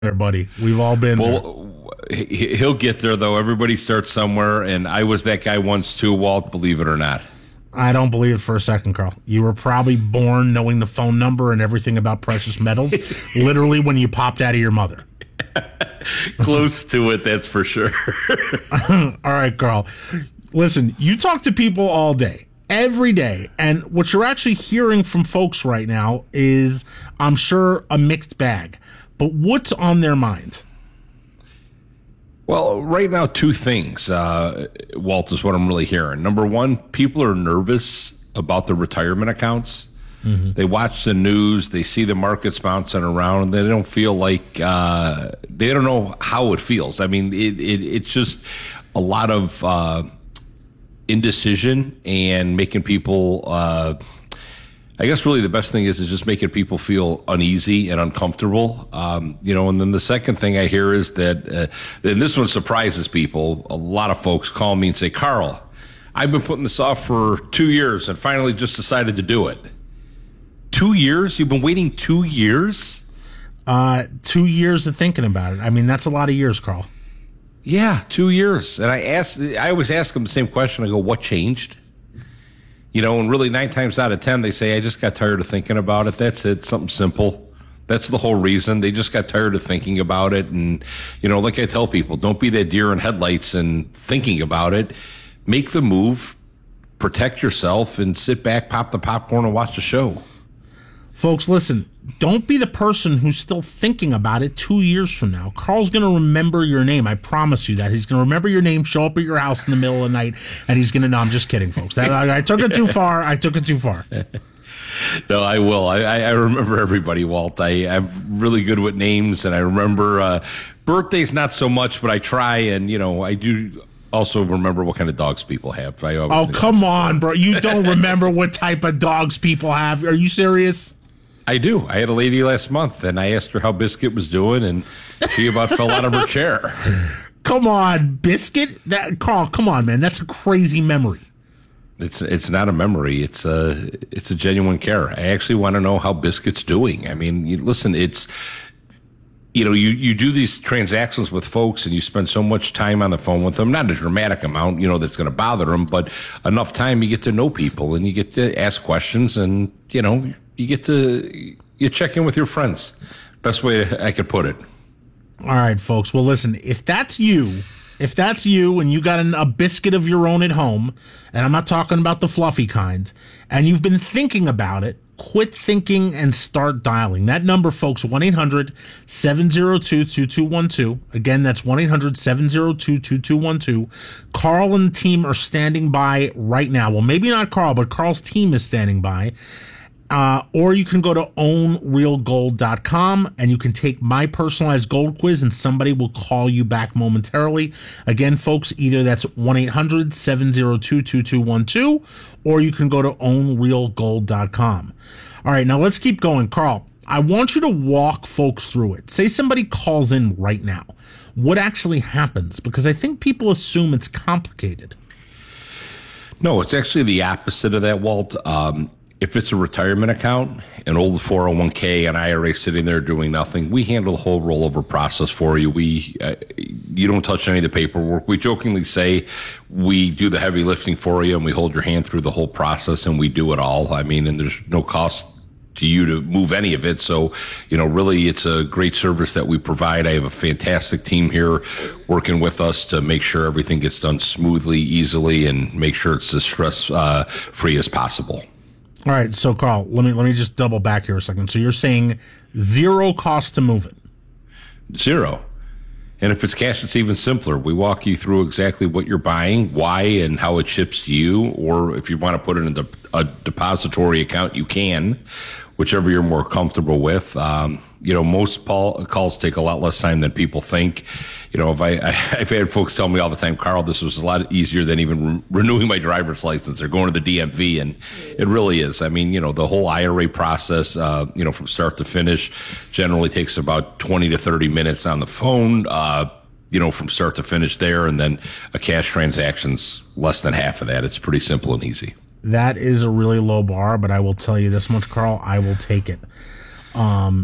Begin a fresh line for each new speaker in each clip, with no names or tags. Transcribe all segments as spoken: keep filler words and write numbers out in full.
there, buddy. We've all been there.
Well, he- he'll get there, though. Everybody starts somewhere, and I was that guy once too, Walt, believe it or not.
I don't believe it for a second, Carl. You were probably born knowing the phone number and everything about precious metals, literally when you popped out of your mother.
Close to it, that's for sure.
All right, Carl. Listen, you talk to people all day, every day, and what you're actually hearing from folks right now is, I'm sure, a mixed bag. But what's on their mind?
Well, right now, two things, uh, Walt, is what I'm really hearing. Number one, people are nervous about their retirement accounts. Mm-hmm. They watch the news, they see the markets bouncing around, and they don't feel like uh, they don't know how it feels. I mean, it, it, it's just a lot of uh, indecision and making people. Uh, I guess really the best thing is is just making people feel uneasy and uncomfortable. Um, you know, and then the second thing I hear is that, uh, and this one surprises people. A lot of folks call me and say, "Carl, I've been putting this off for two years and finally just decided to do it." Two years? You've been waiting two years?
Uh, two years of thinking about it. I mean, that's a lot of years, Carl.
Yeah, two years. And I asked, I always ask them the same question. I go, what changed? You know, and really nine times out of ten, they say, I just got tired of thinking about it. That's it. Something simple. That's the whole reason. They just got tired of thinking about it. And, you know, like I tell people, don't be that deer in headlights and thinking about it. Make the move, protect yourself, and sit back, pop the popcorn, and watch the show.
Folks, listen, don't be the person who's still thinking about it two years from now. Carl's going to remember your name. I promise you that. He's going to remember your name, show up at your house in the middle of the night, and he's going to, no, I'm just kidding, folks. That, I, I took it too far. I took it too far.
No, I will. I, I remember everybody, Walt. I, I'm really good with names, and I remember uh, birthdays not so much, but I try, and, you know, I do also remember what kind of dogs people have. I always
oh, come on, bro. You don't remember what type of dogs people have. Are you serious?
I do. I had a lady last month, and I asked her how Biscuit was doing, and she about fell out of her chair.
Come on, Biscuit? That Carl, come on, man. That's a crazy memory.
It's it's not a memory. It's a it's a genuine care. I actually want to know how Biscuit's doing. I mean, you, listen, it's you know, you, you do these transactions with folks, and you spend so much time on the phone with them. Not a dramatic amount, you know, that's going to bother them, but enough time you get to know people, and you get to ask questions, and you know. You get to you check in with your friends. Best way I could put it.
All right, folks. Well, listen, if that's you, if that's you and you got an, a biscuit of your own at home, and I'm not talking about the fluffy kind, and you've been thinking about it, quit thinking and start dialing. That number, folks, one eight hundred seven oh two two two one two. Again, that's one eight hundred seven oh two two two one two. Carl and the team are standing by right now. Well, maybe not Carl, but Carl's team is standing by. Uh, or you can go to own real gold dot com and you can take my personalized gold quiz and somebody will call you back momentarily. Again, folks, either that's one eight hundred seven oh two two two one two or you can go to own real gold dot com. All right, now let's keep going. Carl, I want you to walk folks through it. Say somebody calls in right now. What actually happens? Because I think people assume it's complicated.
No, it's actually the opposite of that, Walt. Um, If it's a retirement account, an old four oh one k, an I R A sitting there doing nothing, we handle the whole rollover process for you. We, uh, you don't touch any of the paperwork. We jokingly say we do the heavy lifting for you, and we hold your hand through the whole process, and we do it all. I mean, and there's no cost to you to move any of it. So, you know, really, it's a great service that we provide. I have a fantastic team here working with us to make sure everything gets done smoothly, easily, and make sure it's as stress uh, free as possible.
All right, so Carl, let me let me just double back here a second. So you're saying zero cost to move it?
Zero. And if it's cash, it's even simpler. We walk you through exactly what you're buying, why, and how it ships to you. Or if you want to put it in a, a depository account, you can, whichever you're more comfortable with. Um, you know, most Paul, calls take a lot less time than people think. You know, if I, I, I've had folks tell me all the time, Carl, this was a lot easier than even re- renewing my driver's license or going to the D M V. And it really is. I mean, you know, the whole I R A process, uh, you know, from start to finish generally takes about twenty to thirty minutes on the phone, uh, you know, from start to finish there. And then a cash transaction's less than half of that. It's pretty simple and easy.
That is a really low bar, but I will tell you this much, Carl, I will take it. Um,
well,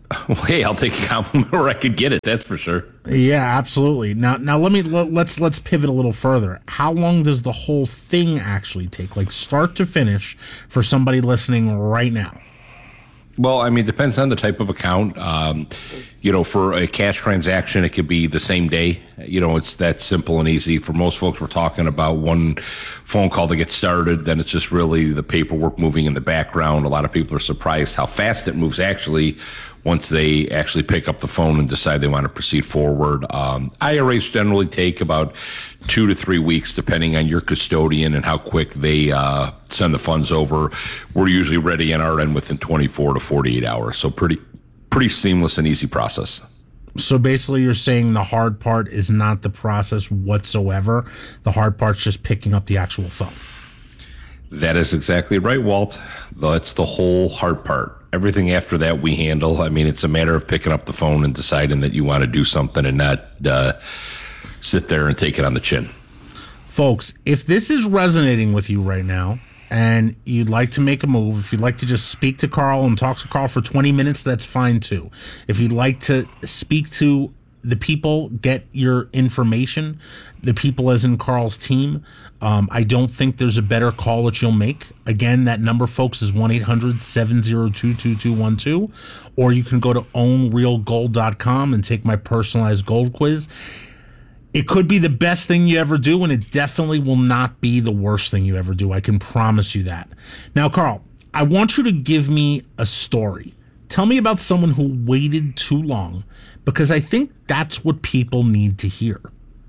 Well, hey, I'll take a compliment where I could get it. That's for sure.
Yeah, absolutely. Now, now let me let, let's let's pivot a little further. How long does the whole thing actually take, like start to finish, for somebody listening right now?
Well, I mean, it depends on the type of account. Um, you know, for a cash transaction, it could be the same day. You know, it's that simple and easy. For most folks, we're talking about one phone call to get started. Then it's just really the paperwork moving in the background. A lot of people are surprised how fast it moves actually once they actually pick up the phone and decide they want to proceed forward. Um, I R As generally take about two to three weeks, depending on your custodian and how quick they uh, send the funds over. We're usually ready on our end within twenty-four to forty-eight hours. So pretty, pretty seamless and easy process.
So basically you're saying the hard part is not the process whatsoever. The hard part's just picking up the actual phone.
That is exactly right, Walt. That's the whole hard part. Everything after that we handle. I mean, it's a matter of picking up the phone and deciding that you want to do something and not uh, sit there and take it on the chin.
Folks, if this is resonating with you right now and you'd like to make a move, if you'd like to just speak to Carl and talk to Carl for twenty minutes, that's fine too. If you'd like to speak to the people, get your information, the people as in Carl's team, um, I don't think there's a better call that you'll make. Again, that number, folks, is one eight hundred seven oh two two two one two, or you can go to own real gold dot com and take my personalized gold quiz. It could be the best thing you ever do, and it definitely will not be the worst thing you ever do. I can promise you that. Now, Carl, I want you to give me a story. Tell me about someone who waited too long, because I think that's what people need to hear.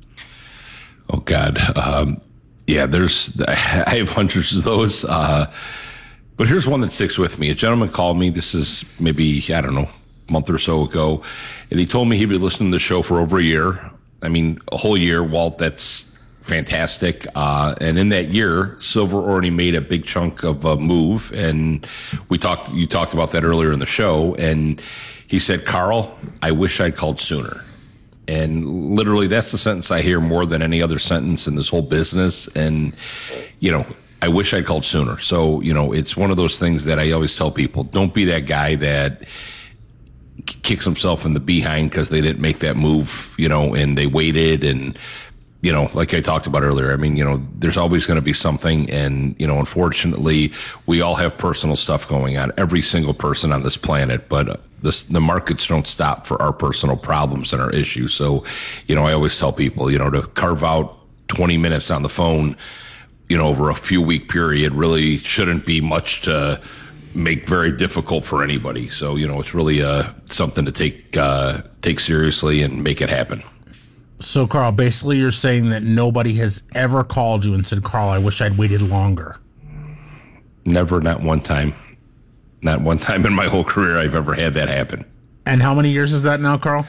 Oh, God. Um, yeah, there's, I have hundreds of those. Uh, but here's one that sticks with me. A gentleman called me. This is maybe, I don't know, a month or so ago. And he told me he'd been listening to the show for over a year. I mean, a whole year, Walt, that's fantastic. Uh, and in that year, Silver already made a big chunk of a move. And we talked, you talked about that earlier in the show. And he said, Carl, I wish I'd called sooner. And literally, that's the sentence I hear more than any other sentence in this whole business. And, you know, I wish I'd called sooner. So, you know, it's one of those things that I always tell people, don't be that guy that kicks himself in the behind because they didn't make that move, you know, and they waited. And, you know, like I talked about earlier, I mean, you know, there's always going to be something. And, you know, unfortunately, we all have personal stuff going on, every single person on this planet. But this, the markets don't stop for our personal problems and our issues. So, you know, I always tell people, you know, to carve out twenty minutes on the phone, you know, over a few week period really shouldn't be much to make very difficult for anybody. So, you know, it's really uh, something to take uh, take seriously and make it happen.
So, Carl, basically you're saying that nobody has ever called you and said, Carl, I wish I'd waited longer.
Never, not one time. Not one time in my whole career I've ever had that happen.
And how many years is that now, Carl?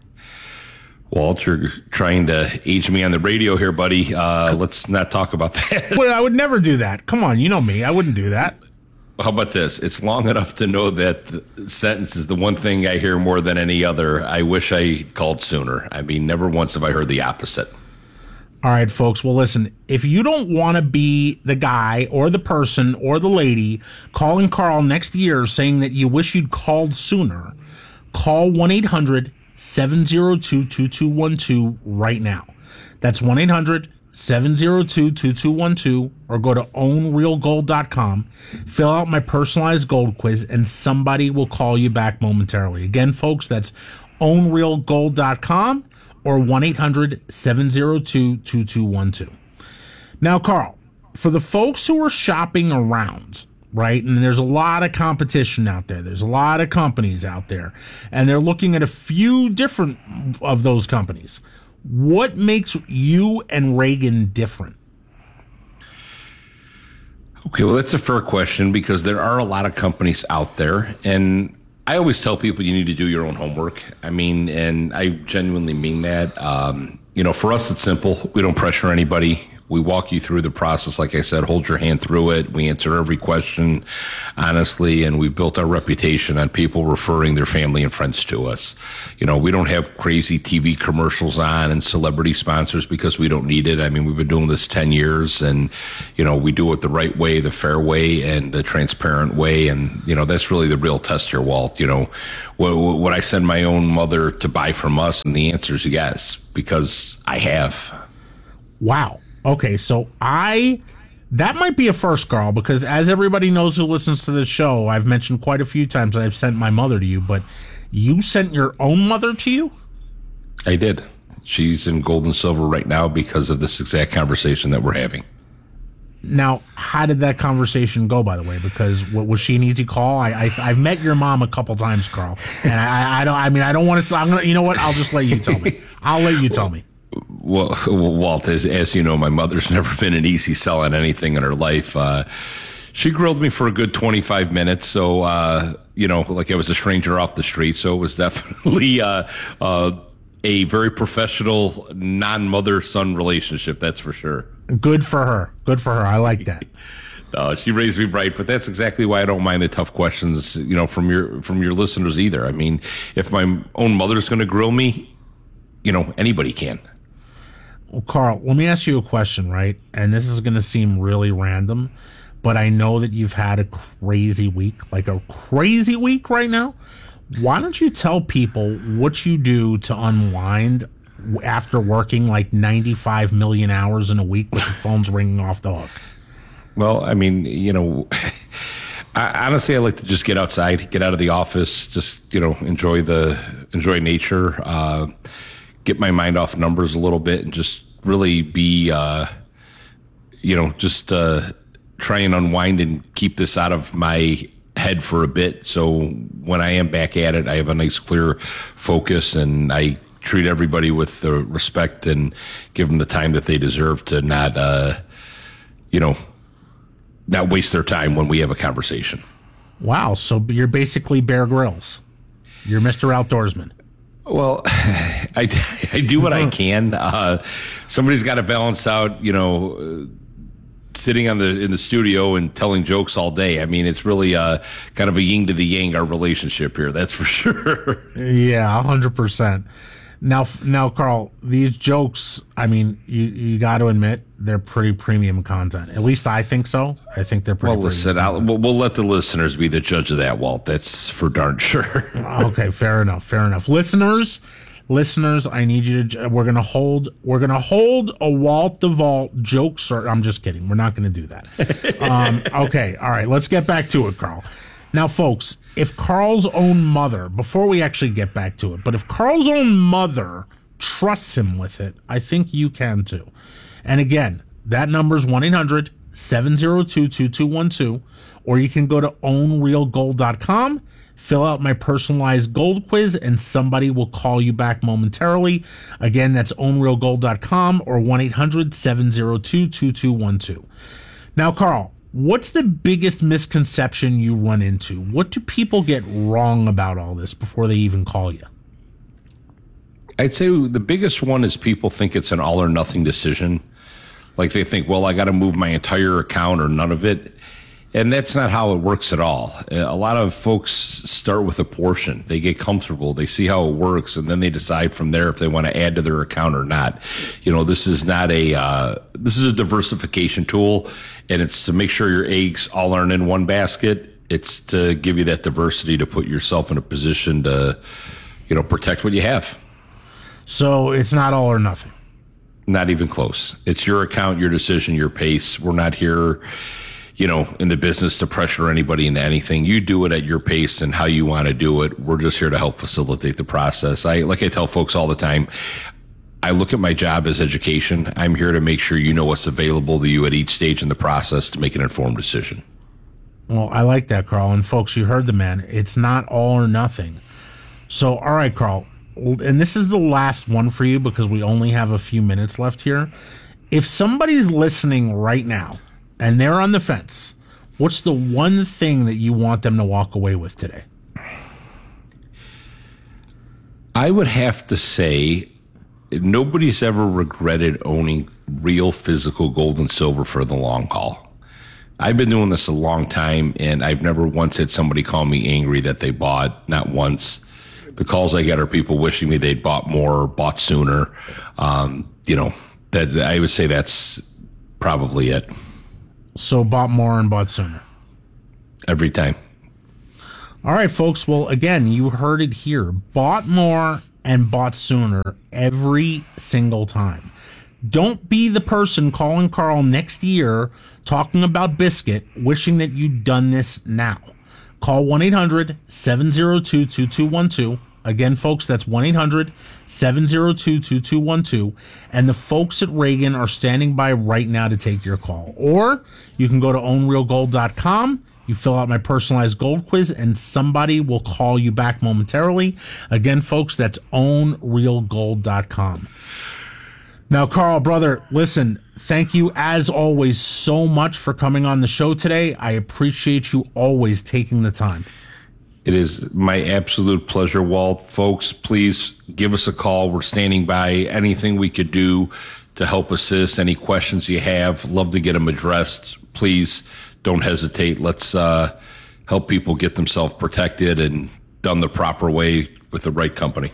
Walt, you're trying to age me on the radio here, buddy. Uh, let's not talk about that.
Well, I would never do that. Come on, you know me. I wouldn't do that.
How about this? It's long enough to know that the sentence is the one thing I hear more than any other. I wish I called sooner. I mean, never once have I heard the opposite.
All right, folks. Well, listen, if you don't want to be the guy or the person or the lady calling Carl next year saying that you wish you'd called sooner, call one eight hundred seven oh two two two one two right now. That's one eight hundred seven oh two two two one two, or go to own real gold dot com, fill out my personalized gold quiz, and somebody will call you back momentarily. Again, folks, that's own real gold dot com or one eight hundred seven oh two two two one two. Now, Carl, for the folks who are shopping around, right, and there's a lot of competition out there, there's a lot of companies out there, and they're looking at a few different of those companies. What makes you and Reagan different?
Okay, well, that's a fair question because there are a lot of companies out there, and I always tell people you need to do your own homework. I mean, and I genuinely mean that. Um, you know, for us, it's simple. We don't pressure anybody. We walk you through the process. Like I said, hold your hand through it. We answer every question honestly, and we've built our reputation on people referring their family and friends to us. You know, we don't have crazy T V commercials on and celebrity sponsors because we don't need it. I mean, we've been doing this ten years, and, you know, we do it the right way, the fair way, and the transparent way. And, you know, that's really the real test here, Walt. You know, would I send my own mother to buy from us? And the answer is yes, because I have.
Wow. Okay, so I, that might be a first, Carl, because as everybody knows who listens to this show, I've mentioned quite a few times I've sent my mother to you, but you sent your own mother to you?
I did. She's in gold and silver right now because of this exact conversation that we're having.
Now, how did that conversation go, by the way? Because what, was she an easy call? I, I I've met your mom a couple times, Carl, and I, I don't. I mean, I don't want to. I'm gonna. You know what? I'll just let you tell me. I'll let you tell me.
Well, Walt, as, as you know, my mother's never been an easy sell on anything in her life. Uh, she grilled me for a good twenty-five minutes. So, uh, you know, like I was a stranger off the street. So it was definitely uh, uh, a very professional non-mother-son relationship. That's for sure.
Good for her. Good for her. I like that.
Uh, she raised me right, but that's exactly why I don't mind the tough questions, you know, from your from your listeners either. I mean, if my own mother's going to grill me, you know, anybody can.
Well, Carl, let me ask you a question, right? And this is going to seem really random, but I know that you've had a crazy week, like a crazy week right now. Why don't you tell people what you do to unwind after working like ninety-five million hours in a week with the phone's ringing off the hook?
Well, I mean, you know, I, honestly, I like to just get outside, get out of the office, just, you know, enjoy the enjoy nature, uh, get my mind off numbers a little bit, and just really be, uh, you know, just uh, try and unwind and keep this out of my head for a bit. So when I am back at it, I have a nice, clear focus, and I treat everybody with the respect and give them the time that they deserve to not, uh, you know, not waste their time when we have a conversation.
Wow. So you're basically Bear Grylls. You're Mister Outdoorsman.
Well, I, I do what I can. Uh, somebody's got to balance out, you know, uh, sitting on the in the studio and telling jokes all day. I mean, it's really uh, kind of a yin to the yang, our relationship here. That's for sure.
Yeah, one hundred percent. Now, now, Carl, these jokes, I mean, you, you got to admit, they're pretty premium content. At least I think so. I think they're pretty
well, listen, I'll, we'll, we'll let the listeners be the judge of that, Walt. That's for darn sure.
Okay, fair enough, fair enough. Listeners, listeners, I need you to, we're going to hold, we're going to hold a Walt the Vault joke, sir. I'm just kidding. We're not going to do that. um, okay, all right, let's get back to it, Carl. Now, folks, if Carl's own mother, before we actually get back to it, but if Carl's own mother trusts him with it, I think you can too. And again, that number is one eight hundred seven oh two two two one two, or you can go to own real gold dot com, fill out my personalized gold quiz, and somebody will call you back momentarily. Again, that's own real gold dot com or one eight hundred seven oh two two two one two. Now, Carl, what's the biggest misconception you run into? What do people get wrong about all this before they even call you?
I'd say the biggest one is people think it's an all or nothing decision. Like they think, well, I got to move my entire account or none of it. And that's not how it works at all. A lot of folks start with a portion. They get comfortable. They see how it works, and then they decide from there if they want to add to their account or not. You know, this is not a uh, this is a diversification tool, and it's to make sure your eggs all aren't in one basket. It's to give you that diversity to put yourself in a position to, you know, protect what you have.
So it's not all or nothing.
Not even close. It's your account, your decision, your pace. We're not here, you know, in the business to pressure anybody into anything. You do it at your pace and how you want to do it. We're just here to help facilitate the process. I, like I tell folks all the time, I look at my job as education. I'm here to make sure you know what's available to you at each stage in the process to make an informed decision.
Well, I like that, Carl. And folks, you heard the man. It's not all or nothing. So, all right, Carl. And this is the last one for you because we only have a few minutes left here. If somebody's listening right now and they're on the fence, what's the one thing that you want them to walk away with today?
I would have to say nobody's ever regretted owning real physical gold and silver for the long haul. I've been doing this a long time, and I've never once had somebody call me angry that they bought, not once. The calls I get are people wishing me they'd bought more, bought sooner. Um, you know, that I would say that's probably it.
So bought more and bought sooner.
Every time.
All right, folks. Well, again, you heard it here. Bought more and bought sooner every single time. Don't be the person calling Carl next year talking about Biscuit, wishing that you'd done this now. Call one eight hundred seven oh two two two one two. Again, folks, that's one eight hundred seven oh two two two one two. And the folks at Reagan are standing by right now to take your call. Or you can go to own real gold dot com. You fill out my personalized gold quiz, and somebody will call you back momentarily. Again, folks, that's own real gold dot com. Now, Carl, brother, listen, thank you as always so much for coming on the show today. I appreciate you always taking the time.
It is my absolute pleasure, Walt. Folks, please give us a call. We're standing by. Anything we could do to help assist, any questions you have, love to get them addressed. Please don't hesitate. Let's uh, help people get themselves protected and done the proper way with the right company.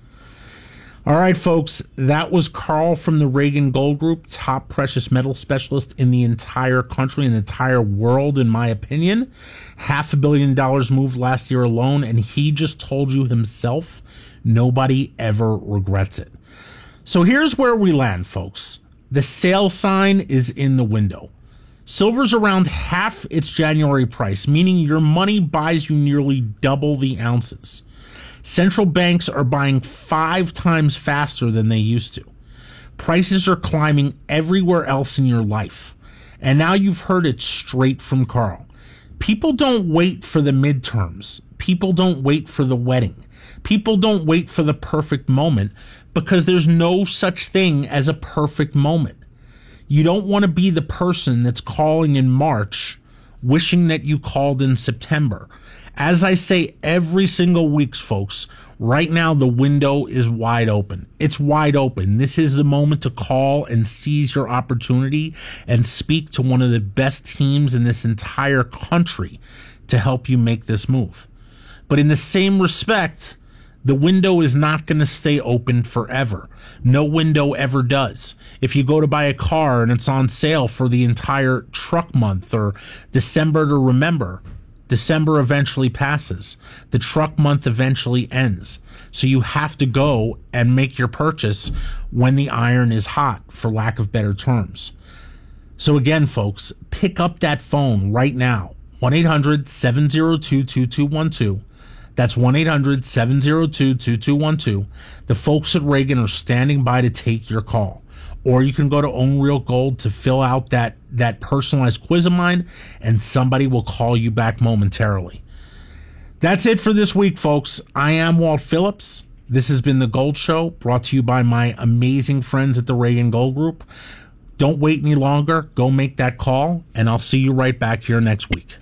All right, folks, that was Carl from the Reagan Gold Group, top precious metal specialist in the entire country and the entire world, in my opinion. Half a billion dollars moved last year alone, and he just told you himself, nobody ever regrets it. So here's where we land, folks. The sale sign is in the window. Silver's around half its January price, meaning your money buys you nearly double the ounces. Central banks are buying five times faster than they used to. Prices are climbing everywhere else in your life. And now you've heard it straight from Carl. People don't wait for the midterms. People don't wait for the wedding. People don't wait for the perfect moment, because there's no such thing as a perfect moment. You don't want to be the person that's calling in March wishing that you called in September. As I say every single week, folks, right now the window is wide open. It's wide open. This is the moment to call and seize your opportunity and speak to one of the best teams in this entire country to help you make this move. But in the same respect, the window is not going to stay open forever. No window ever does. If you go to buy a car and it's on sale for the entire truck month or December to remember, December eventually passes. The truck month eventually ends. So you have to go and make your purchase when the iron is hot, for lack of better terms. So again, folks, pick up that phone right now. one eight hundred seven oh two two two one two. That's one eight hundred seven oh two two two one two. The folks at Reagan are standing by to take your call. Or you can go to Own Real Gold to fill out that, that personalized quiz of mine, and somebody will call you back momentarily. That's it for this week, folks. I am Walt Phillips. This has been The Gold Show, brought to you by my amazing friends at the Reagan Gold Group. Don't wait any longer. Go make that call, and I'll see you right back here next week.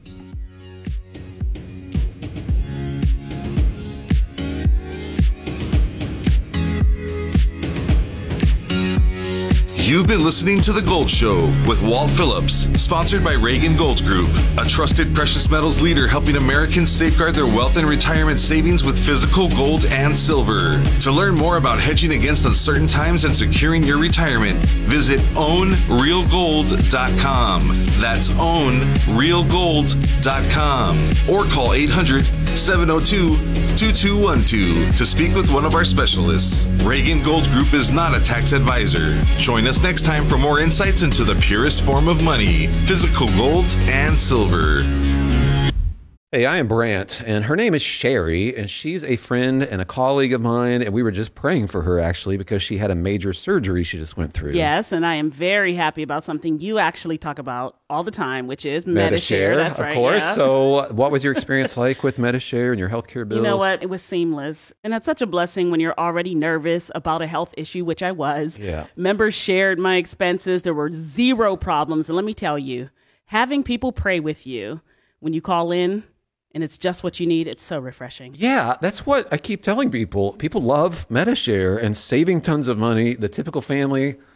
You've been listening to The Gold Show with Walt Phillips, sponsored by Reagan Gold Group, a trusted precious metals leader helping Americans safeguard their wealth and retirement savings with physical gold and silver. To learn more about hedging against uncertain times and securing your retirement, visit own real gold dot com. That's own real gold dot com. Or call eight hundred seven oh two two two one two to speak with one of our specialists. Reagan Gold Group is not a tax advisor. Join us next time for more insights into the purest form of money, physical gold and silver.
Hey, I am Brant, and her name is Sherry, and she's a friend and a colleague of mine, and we were just praying for her, actually, because she had a major surgery she just went through.
Yes, and I am very happy about something you actually talk about all the time, which is Medi-Share.
Medi-Share,
That's
of
right,
course.
yeah.
So what was your experience like with Medi-Share and your healthcare bills?
You know what? It was seamless. And that's such a blessing when you're already nervous about a health issue, which I was.
Yeah.
Members shared my expenses. There were zero problems. And let me tell you, having people pray with you when you call in, and it's just what you need, it's so refreshing.
Yeah, that's what I keep telling people. People love Medi-Share and saving tons of money. The typical family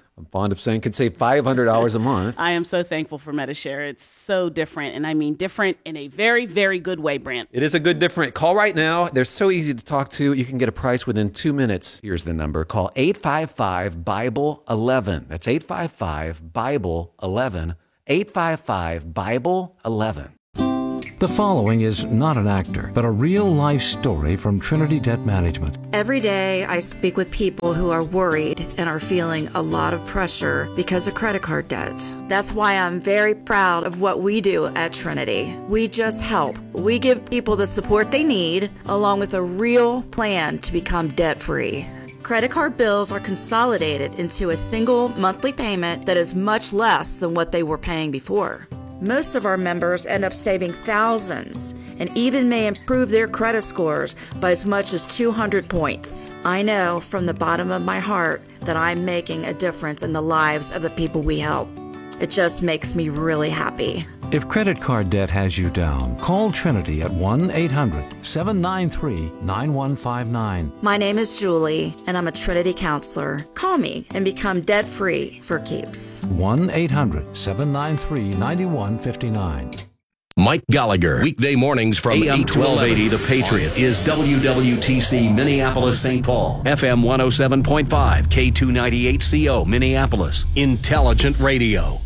I'm fond of saying could save five hundred dollars a month.
I am so thankful for Medi-Share. It's so different, and I mean different in a very, very good way, Brant.
It is a good different. Call right now. They're so easy to talk to. You can get a price within two minutes. Here's the number. Call eight five five, Bible eleven. That's eight five five, Bible eleven. eight five five, Bible eleven.
The following is not an actor, but a real-life story from Trinity Debt Management.
Every day, I speak with people who are worried and are feeling a lot of pressure because of credit card debt. That's why I'm very proud of what we do at Trinity. We just help. We give people the support they need, along with a real plan to become debt-free. Credit card bills are consolidated into a single monthly payment that is much less than what they were paying before. Most of our members end up saving thousands and even may improve their credit scores by as much as two hundred points. I know from the bottom of my heart that I'm making a difference in the lives of the people we help. It just makes me really happy.
If credit card debt has you down, call Trinity at one eight hundred, seven nine three, nine one five nine.
My name is Julie, and I'm a Trinity counselor. Call me and become debt-free for keeps.
one eight hundred, seven nine three, nine one five nine.
Mike Gallagher, weekday mornings from A M twelve eighty, The Patriot, is W W T C Minneapolis, Saint Paul, F M one oh seven point five, K two ninety-eight C O Minneapolis, Intelligent Radio.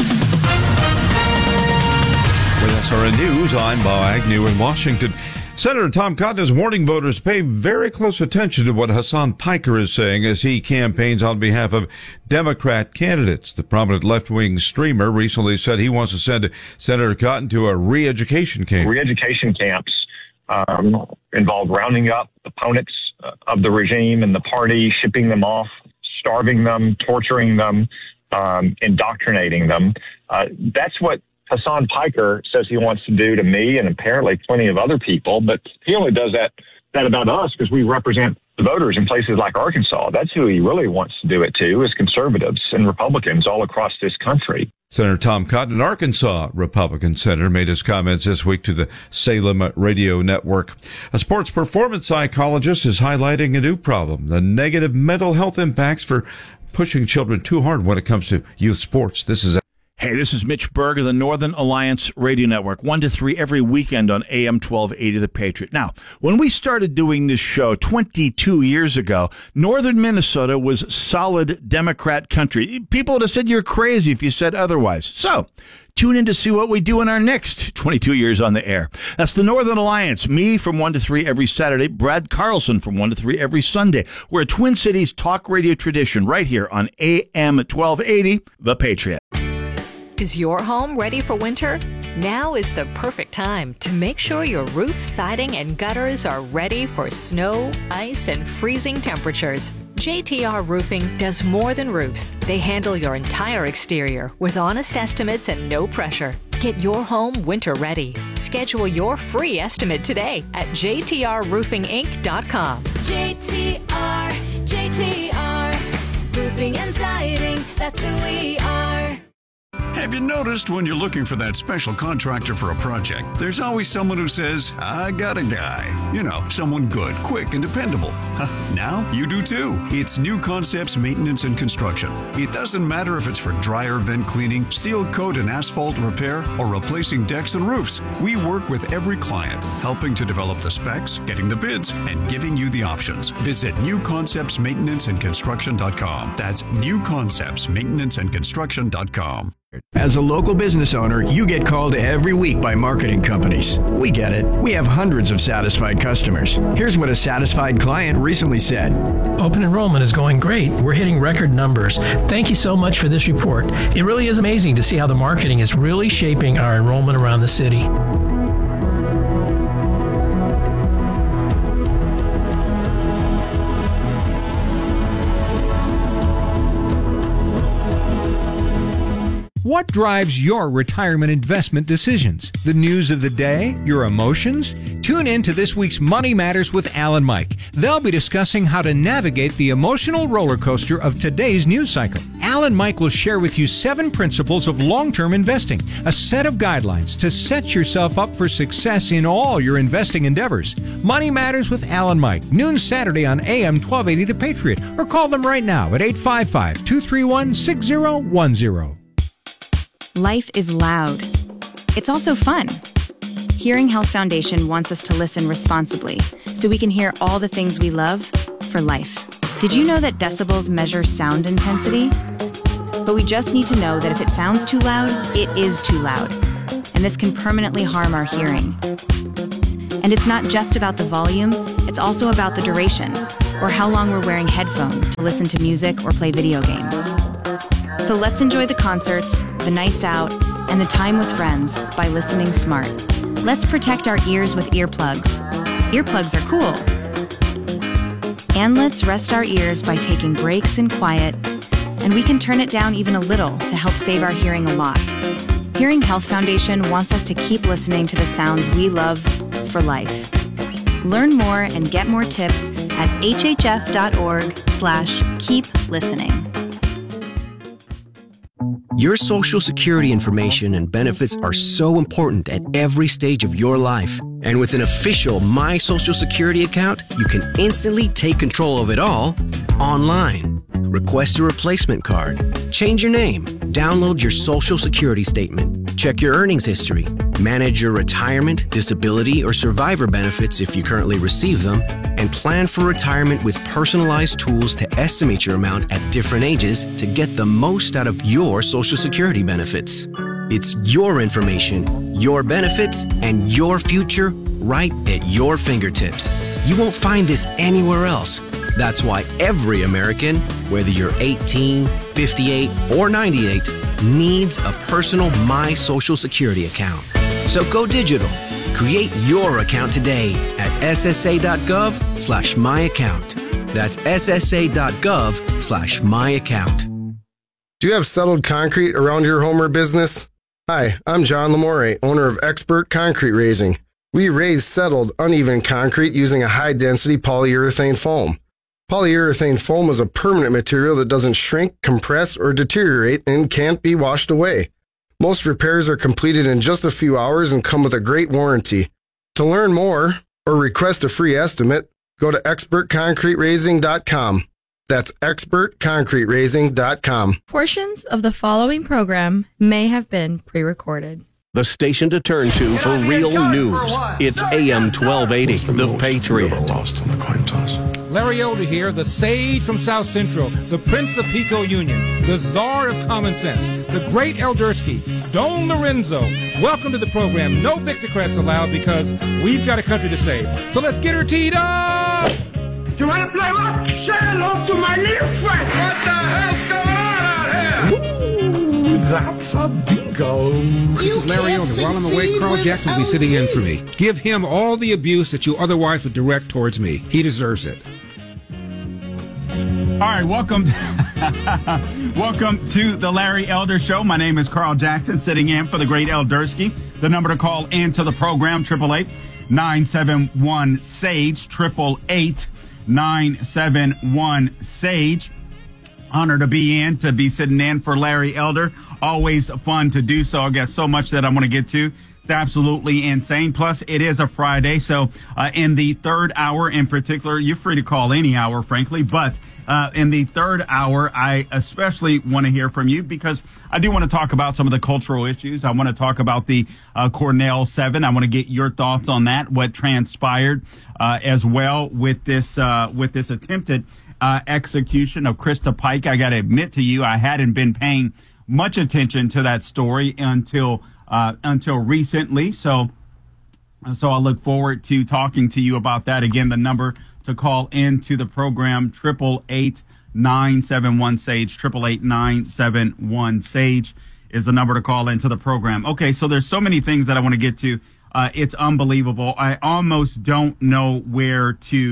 With S R N News, I'm Bob Agnew in Washington. Senator Tom Cotton is warning voters to pay very close attention to what Hasan Piker is saying as he campaigns on behalf of Democrat candidates. The prominent left-wing streamer recently said he wants to send Senator Cotton to a re-education camp.
Re-education camps um, involve rounding up opponents of the regime and the party, shipping them off, starving them, torturing them, um, indoctrinating them. Uh, that's what Hasan Piker says he wants to do to me and apparently plenty of other people, but he only does that, that about us because we represent the voters in places like Arkansas. That's who he really wants to do it to, is conservatives and Republicans all across this country.
Senator Tom Cotton, an Arkansas Republican senator, made his comments this week to the Salem Radio Network. A sports performance psychologist is highlighting a new problem, the negative mental health impacts for pushing children too hard when it comes to youth sports. This is
Hey, this is Mitch Berg of the Northern Alliance Radio Network, one to three every weekend on A M twelve eighty The Patriot. Now, when we started doing this show twenty-two years ago, northern Minnesota was solid Democrat country. People would have said you're crazy if you said otherwise. So, tune in to see what we do in our next twenty-two years on the air. That's the Northern Alliance, me from one to three every Saturday, Brad Carlson from one to three every Sunday. We're a Twin Cities talk radio tradition right here on A M twelve eighty The Patriot.
Is your home ready for winter? Now is the perfect time to make sure your roof, siding, and gutters are ready for snow, ice, and freezing temperatures. J T R Roofing does more than roofs. They handle your entire exterior with honest estimates and no pressure. Get your home winter ready. Schedule your free estimate today at j t r roofing inc dot com.
J T R, J T R, Roofing and Siding, that's who we are.
Have you noticed when you're looking for that special contractor for a project, there's always someone who says, I got a guy. You know, someone good, quick, and dependable. Now you do too. It's New Concepts Maintenance and Construction. It doesn't matter if it's for dryer vent cleaning, seal coat and asphalt repair, or replacing decks and roofs. We work with every client, helping to develop the specs, getting the bids, and giving you the options. Visit new concepts maintenance and construction dot com. That's new concepts maintenance and construction dot com.
As a local business owner, you get called every week by marketing companies. We get it. We have hundreds of satisfied customers. Here's what a satisfied client recently said.
Open enrollment is going great. We're hitting record numbers. Thank you so much for this report. It really is amazing to see how the marketing is really shaping our enrollment around the city.
What drives your retirement investment decisions? The news of the day? Your emotions? Tune in to this week's Money Matters with Al and Mike. They'll be discussing how to navigate the emotional roller coaster of today's news cycle. Al and Mike will share with you seven principles of long-term investing, a set of guidelines to set yourself up for success in all your investing endeavors. Money Matters with Al and Mike, noon Saturday on A M twelve eighty The Patriot, or call them right now at eight five five, two three one, six zero one zero.
Life is loud. It's also fun. Hearing Health Foundation wants us to listen responsibly so we can hear all the things we love for life. Did you know that decibels measure sound intensity? But we just need to know that if it sounds too loud, it is too loud. And this can permanently harm our hearing. And it's not just about the volume, it's also about the duration, or how long we're wearing headphones to listen to music or play video games. So let's enjoy the concerts, the nights out, and the time with friends by listening smart. Let's protect our ears with earplugs. Earplugs are cool. And let's rest our ears by taking breaks in quiet, and we can turn it down even a little to help save our hearing a lot. Hearing Health Foundation wants us to keep listening to the sounds we love for life. Learn more and get more tips at hhf.org slash keep listening.
Your Social Security information and benefits are so important at every stage of your life. And with an official My Social Security account, you can instantly take control of it all online. Request a replacement card, change your name, download your Social Security statement, check your earnings history, manage your retirement, disability, or survivor benefits if you currently receive them, and plan for retirement with personalized tools to estimate your amount at different ages to get the most out of your Social Security benefits. It's your information, your benefits, and your future right at your fingertips. You won't find this anywhere else. That's why every American, whether you're eighteen, fifty-eight, or ninety-eight, needs a personal My Social Security account. So go digital. Create your account today at ssa.gov slash my account. That's ssa.gov slash my account.
Do you have settled concrete around your home or business? Hi, I'm John Lamore, owner of Expert Concrete Raising. We raise settled, uneven concrete using a high-density polyurethane foam. Polyurethane foam is a permanent material that doesn't shrink, compress, or deteriorate and can't be washed away. Most repairs are completed in just a few hours and come with a great warranty. To learn more or request a free estimate, go to expert concrete raising dot com. That's expert concrete raising dot com.
Portions of the following program may have been pre-recorded.
The station to turn to for real news. It's A M twelve eighty, The Patriot.
Larry Elder here, the sage from South Central, the Prince of Pico Union, the czar of common sense, the great Eldersky, Don Lorenzo. Welcome to the program. No Victorcrats allowed because we've got a country to save. So let's get her teed up!
You want to play rock? Say hello to my little friend. What the hell's going on out here? Ooh, that's a bingo.
This is Larry Elder. While I'm away, Carl Jackson will be sitting in for me. Give him all the abuse that you otherwise would direct towards me. He deserves it.
All right, welcome, welcome to the Larry Elder Show. My name is Carl Jackson, sitting in for the great Eldersky. The number to call into the program, triple eight nine seven one SAGE, triple eight nine seven one SAGE. Honor to be in, to be sitting in for Larry Elder. Always fun to do so. I got so much that I want to get to. It's absolutely insane. Plus, it is a Friday, so uh, in the third hour in particular, you're free to call any hour, frankly, but uh, in the third hour, I especially want to hear from you because I do want to talk about some of the cultural issues. I want to talk about the uh, Cornell Seven. I want to get your thoughts on that, what transpired uh, as well with this uh, with this attempted uh, execution of Krista Pike. I got to admit to you, I hadn't been paying much attention to that story until uh, until recently. So, so I look forward to talking to you about that. Again, the number to call into the program, triple eight nine seven one SAGE, triple eight nine seven one SAGE is the number to call into the program. Okay, so there's so many things that I want to get to. Uh, it's unbelievable. I almost don't know where to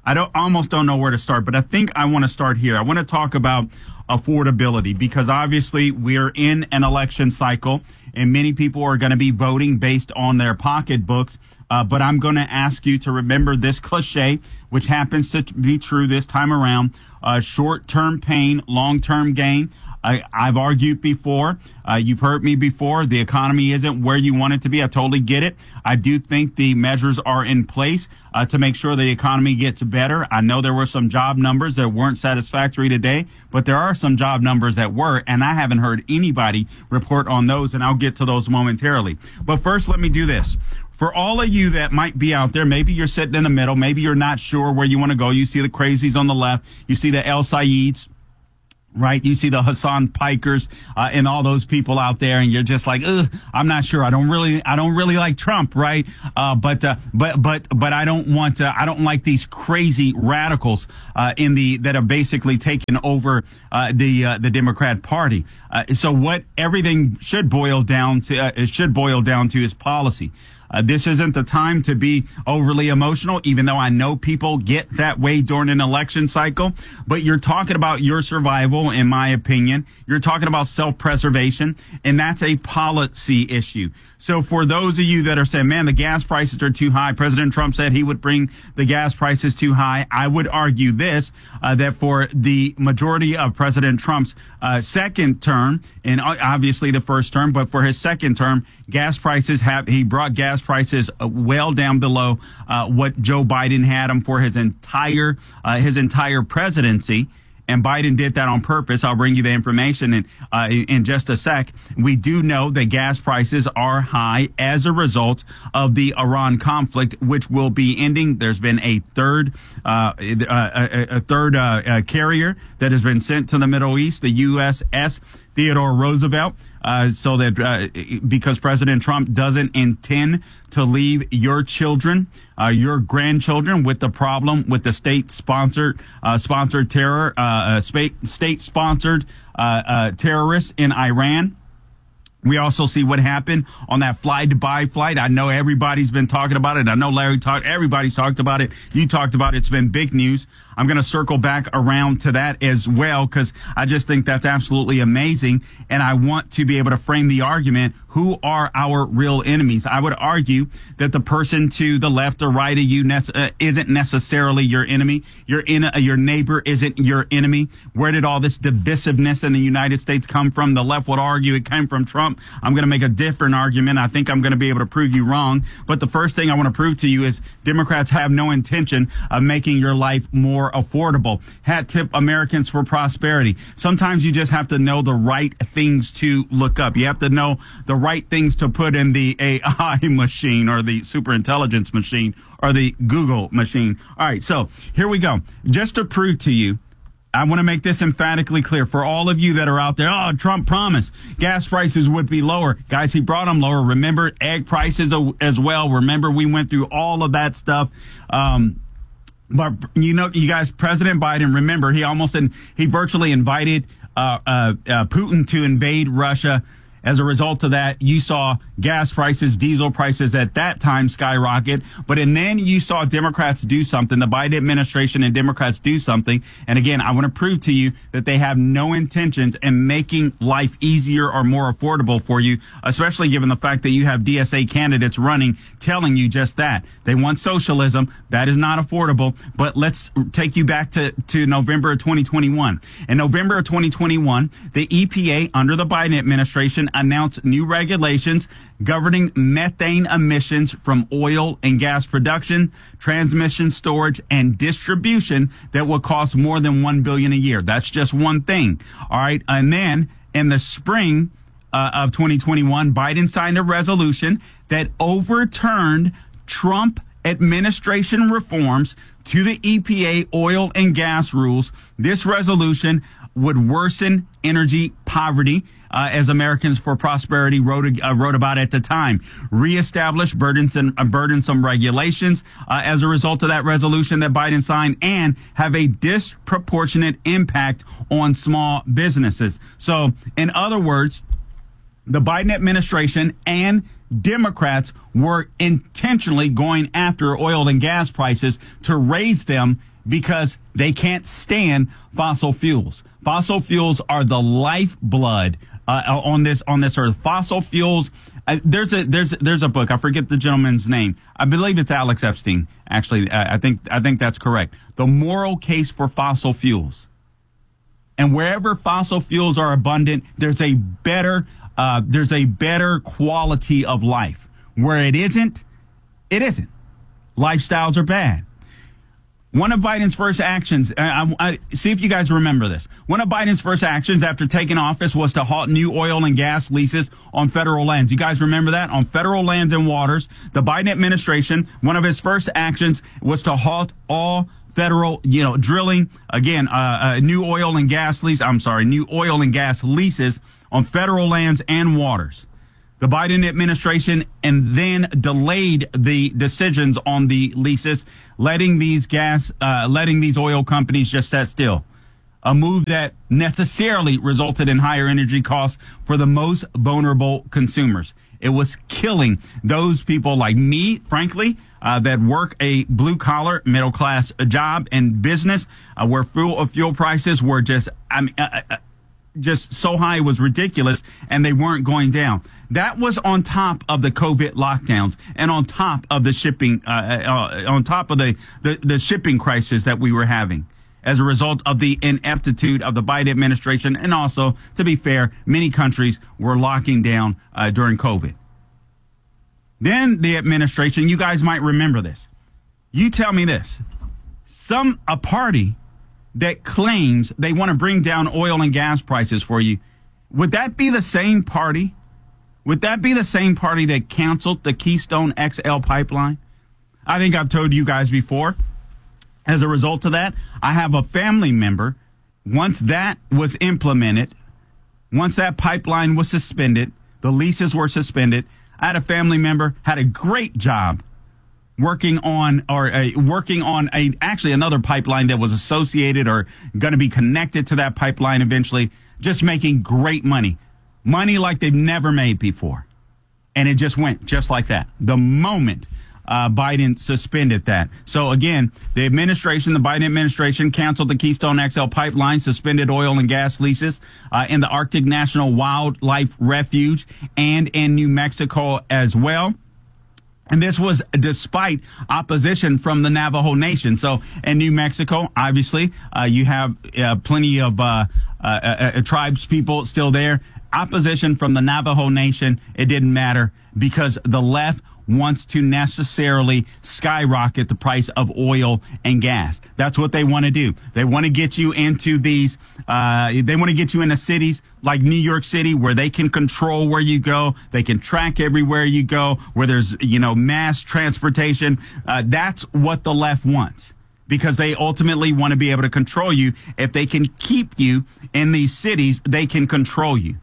I don't almost don't know where to start, but I think I want to start here. I want to talk about affordability because obviously we're in an election cycle and many people are going to be voting based on their pocketbooks. Uh, but I'm going to ask you to remember this cliche, which happens to be true this time around. Uh, short-term pain, long-term gain. I, I've argued before. Uh, you've heard me before. The economy isn't where you want it to be. I totally get it. I do think the measures are in place uh, to make sure the economy gets better. I know there were some job numbers that weren't satisfactory today, but there are some job numbers that were, and I haven't heard anybody report on those, and I'll get to those momentarily. But first, let me do this. For all of you that might be out there, maybe you're sitting in the middle, maybe you're not sure where you want to go. You see the crazies on the left, you see the El Sayeds, right? You see the Hassan Pikers uh, and all those people out there, and you're just like, ugh, I'm not sure. I don't really, I don't really like Trump, right? Uh, but, uh, but, but, but I don't want to, I don't like these crazy radicals uh, in the that are basically taking over uh, the uh, the Democrat Party. Uh, so what everything should boil down to, uh, it should boil down to is policy. Uh, this isn't the time to be overly emotional, even though I know people get that way during an election cycle. But you're talking about your survival, in my opinion. You're talking about self-preservation, and that's a policy issue. So for those of you that are saying, man, the gas prices are too high, President Trump said he would bring the gas prices too high, I would argue this, uh, that for the majority of President Trump's uh, second term, and obviously the first term, but for his second term, gas prices have, he brought gas prices well down below uh, what Joe Biden had them for his entire, uh, his entire presidency. And Biden did that on purpose. I'll bring you the information in, uh, in just a sec. We do know that gas prices are high as a result of the Iran conflict, which will be ending. There's been a third, uh, a, a third uh, uh, carrier that has been sent to the Middle East, the U S S Theodore Roosevelt. Uh, so that uh, because President Trump doesn't intend to leave your children, uh, your grandchildren with the problem with the state-sponsored, uh, sponsored terror, uh, uh, state-sponsored uh, uh, terrorists in Iran. We also see what happened on that fly Dubai flight. I know everybody's been talking about it. I know Larry talked, everybody's talked about it. You talked about it. It's been big news. I'm going to circle back around to that as well because I just think that's absolutely amazing. And I want to be able to frame the argument. Who are our real enemies? I would argue that the person to the left or right of you ne- uh, isn't necessarily your enemy. Your in- uh, your neighbor isn't your enemy. Where did all this divisiveness in the United States come from? The left would argue it came from Trump. I'm going to make a different argument. I think I'm going to be able to prove you wrong. But the first thing I want to prove to you is Democrats have no intention of making your life more affordable. Hat tip Americans for Prosperity. Sometimes you just have to know the right things to look up. You have to know the right things to put in the A I machine or the super intelligence machine or the Google machine. All right, so here we go. Just to prove to you, I want to make this emphatically clear for all of you that are out there. Oh, Trump promised gas prices would be lower. Guys, he brought them lower. Remember egg prices as well. Remember we went through all of that stuff. Um, but you know, you guys, President Biden, remember he almost, in, he virtually invited uh, uh, uh, Putin to invade Russia. As a result of that, you saw gas prices, diesel prices at that time skyrocket. But and then you saw Democrats do something, the Biden administration and Democrats do something. And again, I want to prove to you that they have no intentions in making life easier or more affordable for you, especially given the fact that you have D S A candidates running telling you just that. They want socialism. That is not affordable. But let's take you back to, to November of twenty twenty-one. In November of twenty twenty-one, the E P A under the Biden administration announced new regulations governing methane emissions from oil and gas production, transmission, storage, and distribution that will cost more than one billion dollars a year. That's just one thing. All right. And then in the spring uh, of twenty twenty-one, Biden signed a resolution that overturned Trump administration reforms to the E P A oil and gas rules. This resolution would worsen energy poverty, uh, as Americans for Prosperity wrote, uh, wrote about at the time, reestablish burdensome, uh, burdensome regulations uh, as a result of that resolution that Biden signed, and have a disproportionate impact on small businesses. So, in other words, the Biden administration and Democrats were intentionally going after oil and gas prices to raise them because they can't stand fossil fuels. Fossil fuels are the lifeblood uh, on this on this earth. Fossil fuels. Uh, there's a there's there's a book. I forget the gentleman's name. I believe it's Alex Epstein. Actually, uh, I think I think that's correct. The moral case for fossil fuels. And wherever fossil fuels are abundant, there's a better uh, there's a better quality of life. Where it isn't, it isn't. Lifestyles are bad. One of Biden's first actions, uh, I, I, see if you guys remember this. One of Biden's first actions after taking office was to halt new oil and gas leases on federal lands. You guys remember that? On federal lands and waters, the Biden administration, one of his first actions was to halt all federal, you know, drilling, again, uh, uh, new oil and gas lease, I'm sorry, new oil and gas leases on federal lands and waters. The Biden administration and then delayed the decisions on the leases, letting these gas, uh, letting these oil companies just sit still. A move that necessarily resulted in higher energy costs for the most vulnerable consumers. It was killing those people like me, frankly, uh, that work a blue collar, middle class job and business, uh, where fuel, fuel prices were just, I mean, uh, uh, just so high it was ridiculous, and they weren't going down. That was on top of the COVID lockdowns and on top of the shipping, uh, uh, on top of the, the, the shipping crisis that we were having as a result of the ineptitude of the Biden administration. And also, to be fair, many countries were locking down uh, during COVID. Then the administration, you guys might remember this. You tell me this. Some, a party that claims they want to bring down oil and gas prices for you, would that be the same party? Would that be the same party that canceled the Keystone X L pipeline? I think I've told you guys before. As a result of that, I have a family member. Once that was implemented, once that pipeline was suspended, the leases were suspended, I had a family member, had a great job working on or uh, working on a actually another pipeline that was associated or going to be connected to that pipeline eventually, just making great money. Money like they've never made before. And it just went just like that. The moment uh, Biden suspended that. So again, the administration, the Biden administration canceled the Keystone X L pipeline, suspended oil and gas leases uh, in the Arctic National Wildlife Refuge and in New Mexico as well. And this was despite opposition from the Navajo Nation. So in New Mexico, obviously, uh, you have uh, plenty of uh, uh, uh, tribes people still there. Opposition from the Navajo Nation, it didn't matter because the left wants to necessarily skyrocket the price of oil and gas. That's what they want to do. They want to get you into these, uh, they want to get you into cities like New York City where they can control where you go. They can track everywhere you go, where there's, you know, mass transportation. Uh, that's what the left wants because they ultimately want to be able to control you. If they can keep you in these cities, they can control you.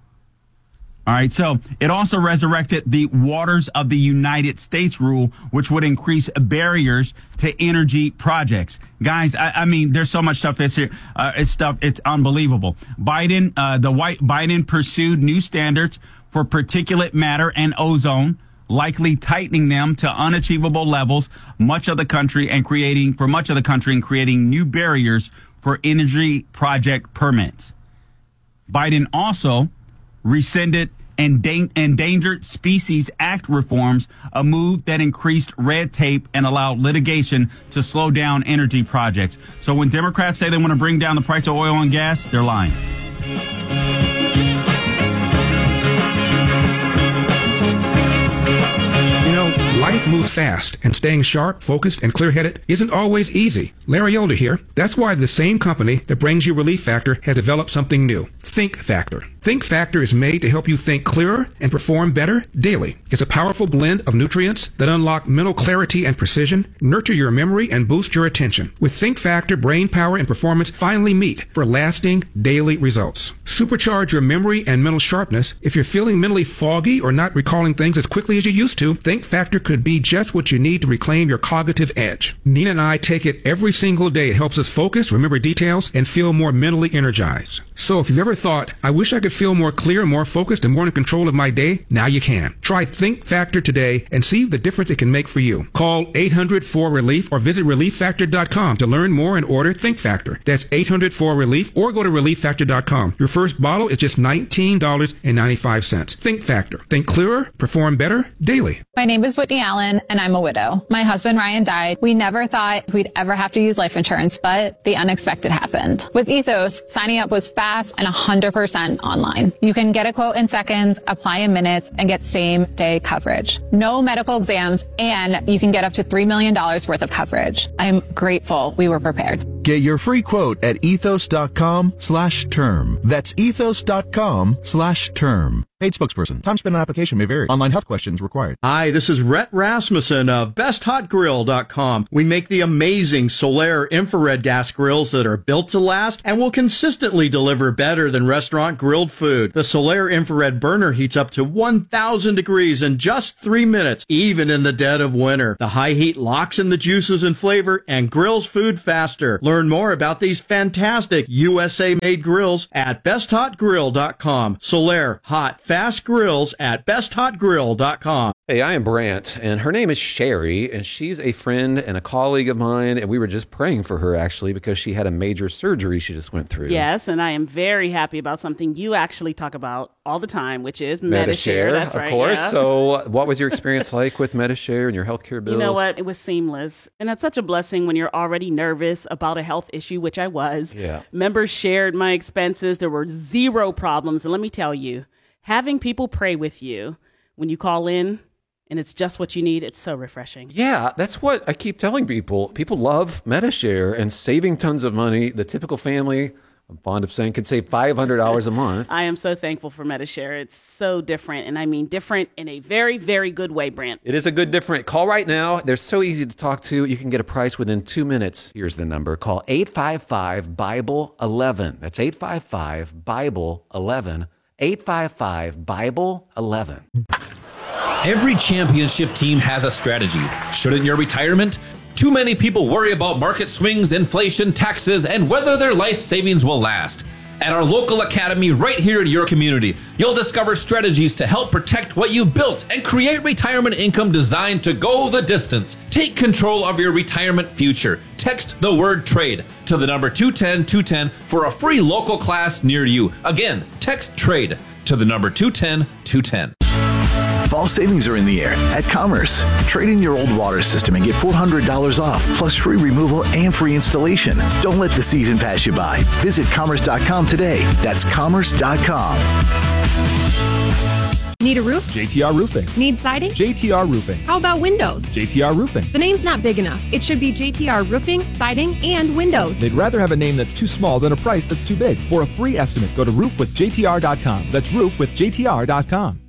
All right, so it also resurrected the Waters of the United States rule, which would increase barriers to energy projects. Guys, I, I mean, there's so much stuff that's here. Uh, it's stuff, it's unbelievable. Biden, uh, the white Biden pursued new standards for particulate matter and ozone, likely tightening them to unachievable levels, much of the country and creating for much of the country and creating new barriers for energy project permits. Biden also rescinded Endangered Species Act reforms, a move that increased red tape and allowed litigation to slow down energy projects. So when Democrats say they want to bring down the price of oil and gas, they're lying.
You know, life moves fast, and staying sharp, focused, and clear-headed isn't always easy. Larry Elder here. That's why the same company that brings you Relief Factor has developed something new, Think Factor. Think Factor is made to help you think clearer and perform better daily. It's a powerful blend of nutrients that unlock mental clarity and precision, nurture your memory, and boost your attention. With Think Factor, brain power and performance finally meet for lasting daily results. Supercharge your memory and mental sharpness. If you're feeling mentally foggy or not recalling things as quickly as you used to, Think Factor could be just what you need to reclaim your cognitive edge. Nina and I take it every single day. It helps us focus, remember details, and feel more mentally energized. So if you've ever thought, I wish I could could feel more clear, more focused, and more in control of my day? Now you can. Try Think Factor today and see the difference it can make for you. Call eight hundred four relief or visit relief factor dot com to learn more and order Think Factor. That's eight hundred four relief or go to relief factor dot com. Your first bottle is just nineteen dollars and ninety-five cents. Think Factor. Think clearer, perform better daily.
My name is Whitney Allen, and I'm a widow. My husband Ryan died. We never thought we'd ever have to use life insurance, but the unexpected happened. With Ethos, signing up was fast and one hundred percent online. You can get a quote in seconds, apply in minutes, and get same-day coverage. No medical exams, and you can get up to three million dollars worth of coverage. I'm grateful we were prepared.
Get your free quote at ethos.com slash term. That's ethos.com slash term. Paid spokesperson. Time spent on application may vary. Online health questions required.
Hi, this is Rhett Rasmussen of best hot grill dot com. We make the amazing Solaire infrared gas grills that are built to last and will consistently deliver better than restaurant grilled food. The Solaire infrared burner heats up to one thousand degrees in just three minutes, even in the dead of winter. The high heat locks in the juices and flavor and grills food faster. Learn more about these fantastic U S A-made grills at best hot grill dot com. Solaire hot fast grills at best hot grill dot com.
Hey, I am Brant, and her name is Sherry, and she's a friend and a colleague of mine, and we were just praying for her, actually, because she had a major surgery she just went through.
Yes, and I am very happy about something you actually talk about all the time, which is Medi-Share. That's
of
right,
course.
yeah.
So what was your experience like with Medi-Share and your healthcare bills?
You know what? It was seamless. And that's such a blessing when you're already nervous about a health issue, which I was.
Yeah.
Members shared my expenses. There were zero problems. And let me tell you, having people pray with you when you call in, and it's just what you need, it's so refreshing.
Yeah, that's what I keep telling people. People love Medi-Share and saving tons of money. The typical family, I'm fond of saying, could save five hundred dollars a month.
I am so thankful for Medi-Share. It's so different, and I mean different in a very, very good way, Brant.
It is a good different. Call right now. They're so easy to talk to. You can get a price within two minutes. Here's the number. Call eight five five, Bible eleven. That's eight five five, Bible eleven. eight five five, Bible eleven.
Every championship team has a strategy. Shouldn't your retirement? Too many people worry about market swings, inflation, taxes, and whether their life savings will last. At our local academy right here in your community, you'll discover strategies to help protect what you've built and create retirement income designed to go the distance. Take control of your retirement future. Text the word trade to the number two one zero two one zero for a free local class near you. Again, text trade to the number two one zero two one zero.
Fall savings are in the air at Commerce. Trade in your old water system and get four hundred dollars off, plus free removal and free installation. Don't let the season pass you by. Visit commerce dot com today. That's commerce dot com.
Need a roof?
J T R Roofing.
Need siding?
J T R Roofing.
How about windows?
J T R Roofing.
The name's not big enough. It should be J T R Roofing, Siding, and Windows.
They'd rather have a name that's too small than a price that's too big. For a free estimate, go to roof with J T R dot com. That's roof with J T R dot com.